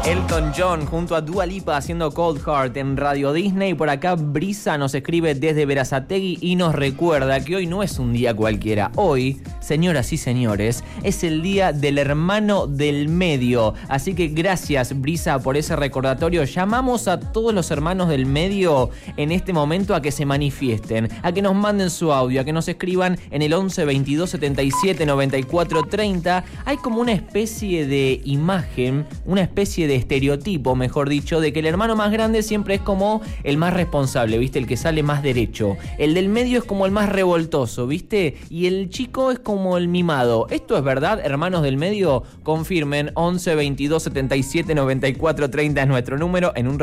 Elton John junto a Dua Lipa haciendo Cold Heart en Radio Disney. Por acá Brisa nos escribe desde Berazategui y nos recuerda que hoy no es un día cualquiera. Hoy, señoras y señores, es el día del hermano del medio. Así que gracias, Brisa, por ese recordatorio. Llamamos a todos los hermanos del medio en este momento a que se manifiesten, a que nos manden su audio, a que nos escriban en el 11 22 77 94 30. Hay como una especie de imagen, una especie de estereotipo, mejor dicho, de que el hermano más grande siempre es como el más responsable, ¿viste? El que sale más derecho. El del medio es como el más revoltoso, ¿viste? Y el chico es como el mimado. ¿Esto es verdad, hermanos del medio? Confirmen. 11 22 77 94 30 es nuestro número. En un